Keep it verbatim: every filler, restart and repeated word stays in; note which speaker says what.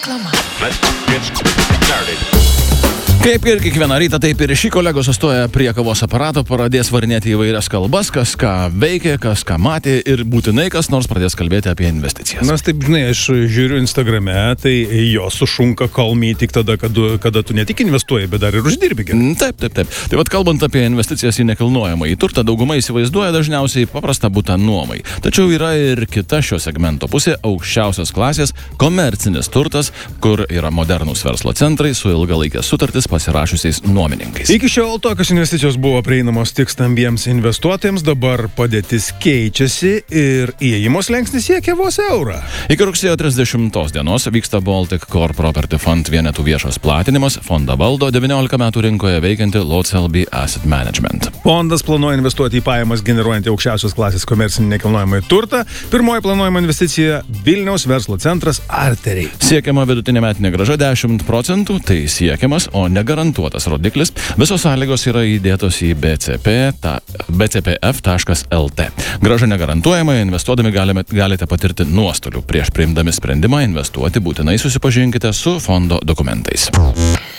Speaker 1: Reklama.
Speaker 2: Kaip ir kiekvieną rytą, taip ir šį kolegos sustoja prie kavos aparato, pradės varinėti įvairias kalbas, kas ką veikė, kas ką matė ir būtinai kas nors pradės kalbėti apie investicijas.
Speaker 3: Nes taip, žinai, aš žiūriu Instagrame, tai jos sušunka kalmiai tik tada, kada, kada tu ne tik investuoji, bet dar ir uždirbi gerai.
Speaker 2: Taip, taip, taip. Tai vat kalbant apie investicijas į nekilnojamą į turtą, dauguma įsivaizduoja dažniausiai paprastą butą nuomai. Tačiau yra ir kita šio segmento pusė, aukščiausios klasės komercinis turtas, kur yra modernūs verslo centrai su ilgalaikės sutartis pasirašiusiais nuomininkais.
Speaker 3: Iki šiol tokios investicijos buvo prieinamos tik stambiems investuotojams, dabar padėtis keičiasi ir įėjimo slengsnis siekia vos eurą.
Speaker 2: Iki rugsėjo trisdešimtos dienos vyksta Baltic Core Property Fund vienetų viešas platinimas, fondą valdo devyniolika metų rinkoje veikianti Lots L B Asset Management.
Speaker 3: Fondas planuoja investuoti į pajamas generuojantį aukščiausios klasės komercinį nekilnojamą turtą. Pirmoji planuojama investicija Vilniaus verslo centras Arteriai.
Speaker 2: Siekiama vidutinė metinė grąža dešimt procentų, tai siekiamas, o negarantuotas rodiklis. Visos sąlygos yra įdėtos į b c p f taškas l t. Grąža negarantuojama, investuodami galime, galite patirti nuostolių. Prieš priimdami sprendimą investuoti būtinai susipažinkite su fondo dokumentais.